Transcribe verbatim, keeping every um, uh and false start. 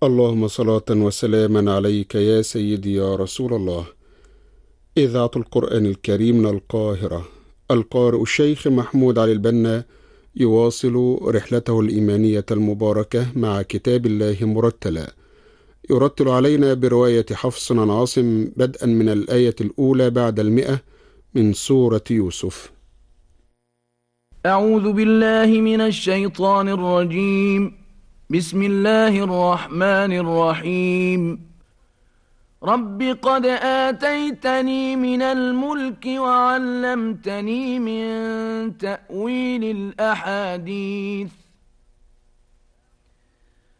اللهم صلاة وسلاما عليك يا سيدي يا رسول الله. إذاعة القرآن الكريم من القاهرة، القارئ الشيخ محمود علي البنا يواصل رحلته الإيمانية المباركة مع كتاب الله مرتلا. يرتل علينا برواية حفص عن عاصم بدءا من الآية الأولى بعد المئة من سورة يوسف. أعوذ بالله من الشيطان الرجيم. بسم الله الرحمن الرحيم. رب قد آتيتني من الملك وعلمتني من تأويل الأحاديث